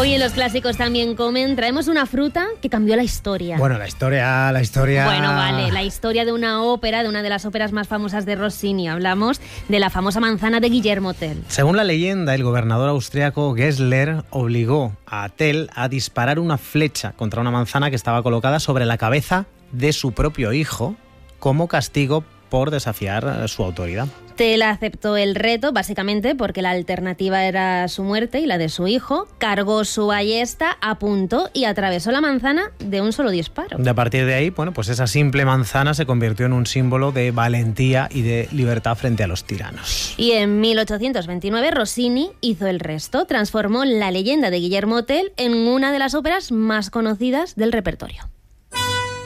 Hoy en Los Clásicos también comen, traemos una fruta que cambió la historia. Bueno, la historia... Bueno, vale, la historia de una ópera, de una de las óperas más famosas de Rossini. Hablamos de la famosa manzana de Guillermo Tell. Según la leyenda, el gobernador austriaco Gessler obligó a Tell a disparar una flecha contra una manzana que estaba colocada sobre la cabeza de su propio hijo como castigo por desafiar su autoridad. Tell aceptó el reto, básicamente porque la alternativa era su muerte y la de su hijo. Cargó su ballesta, apuntó y atravesó la manzana de un solo disparo. De a partir de ahí, bueno, pues esa simple manzana se convirtió en un símbolo de valentía y de libertad frente a los tiranos. Y en 1829 Rossini hizo el resto, transformó la leyenda de Guillermo Tell en una de las óperas más conocidas del repertorio.